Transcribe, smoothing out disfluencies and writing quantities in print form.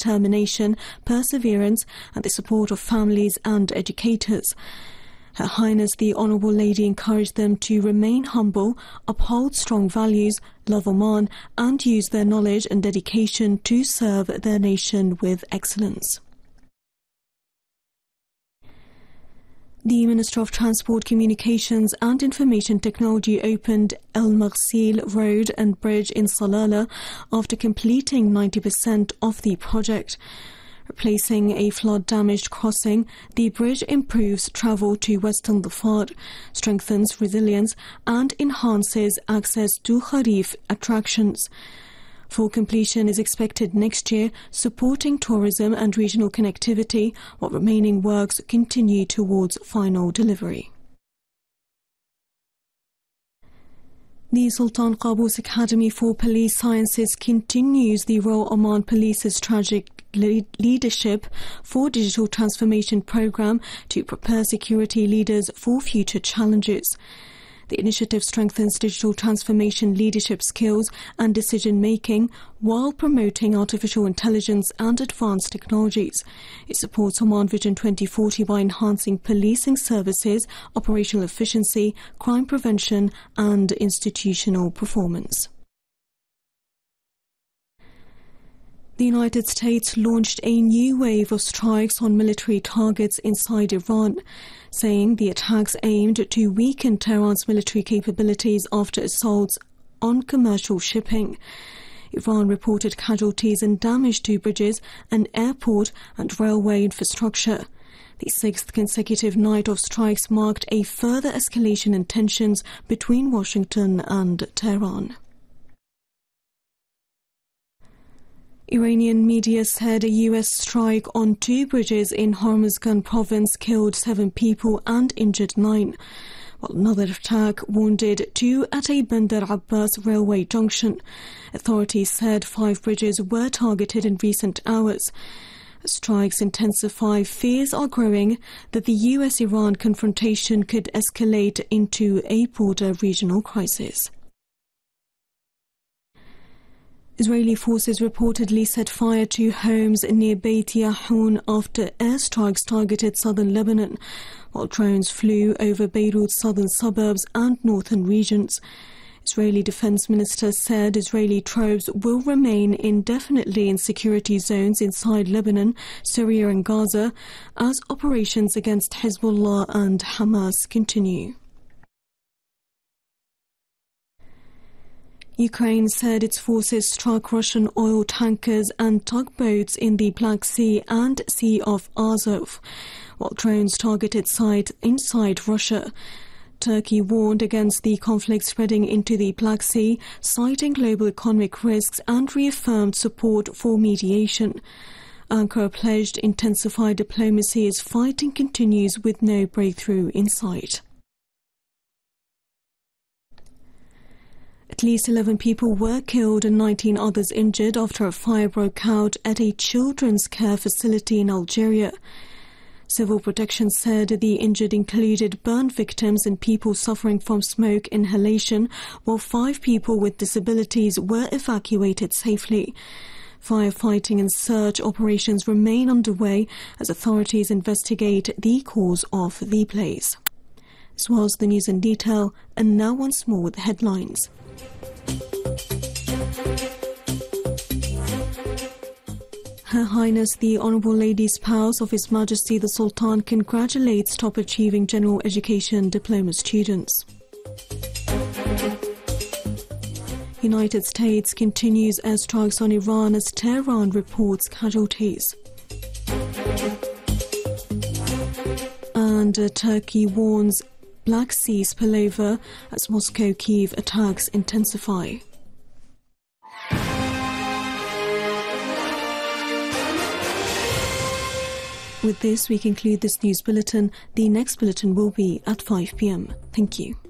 determination, perseverance, and the support of families and educators. Her Highness the Honourable Lady encouraged them to remain humble, uphold strong values, love Oman, and use their knowledge and dedication to serve their nation with excellence. The Minister of Transport, Communications and Information Technology opened El Maghsil Road and Bridge in Salalah after completing 90% of the project. Replacing a flood-damaged crossing, the bridge improves travel to Western Dhofar, strengthens resilience and enhances access to Kharif attractions. Full completion is expected next year, supporting tourism and regional connectivity, while remaining works continue towards final delivery. The Sultan Qaboos Academy for Police Sciences continues the Royal Oman Police's strategic leadership for digital transformation program to prepare security leaders for future challenges. The initiative strengthens digital transformation leadership skills and decision-making while promoting artificial intelligence and advanced technologies. It supports Oman Vision 2040 by enhancing policing services, operational efficiency, crime prevention and institutional performance. The United States launched a new wave of strikes on military targets inside Iran, saying the attacks aimed to weaken Tehran's military capabilities after assaults on commercial shipping. Iran reported casualties and damage to bridges, an airport and railway infrastructure. The sixth consecutive night of strikes marked a further escalation in tensions between Washington and Tehran. Iranian media said a U.S. strike on 2 bridges in Hormuzgan province killed 7 people and injured 9, while another attack wounded 2 at a Bandar Abbas railway junction. Authorities said 5 bridges were targeted in recent hours. As strikes intensify, fears are growing that the U.S.-Iran confrontation could escalate into a broader regional crisis. Israeli forces reportedly set fire to homes near Beit Yahun after airstrikes targeted southern Lebanon, while drones flew over Beirut's southern suburbs and northern regions. Israeli Defense Minister said Israeli troops will remain indefinitely in security zones inside Lebanon, Syria and Gaza as operations against Hezbollah and Hamas continue. Ukraine said its forces struck Russian oil tankers and tugboats in the Black Sea and Sea of Azov, while drones targeted sites inside Russia. Turkey warned against the conflict spreading into the Black Sea, citing global economic risks and reaffirmed support for mediation. Ankara pledged intensified diplomacy as fighting continues with no breakthrough in sight. At least 11 people were killed and 19 others injured after a fire broke out at a children's care facility in Algeria. Civil Protection said the injured included burn victims and people suffering from smoke inhalation, while 5 people with disabilities were evacuated safely. Firefighting and search operations remain underway as authorities investigate the cause of the blaze. This was the news in detail, and now once more with the headlines. Her Highness the Honourable Lady Spouse of His Majesty the Sultan congratulates top achieving general education diploma students. United States continues airstrikes on Iran as Tehran reports casualties. And Turkey warns Black Sea spillover as Moscow-Kyiv attacks intensify. With this, we conclude this news bulletin. The next bulletin will be at 5 p.m. Thank you.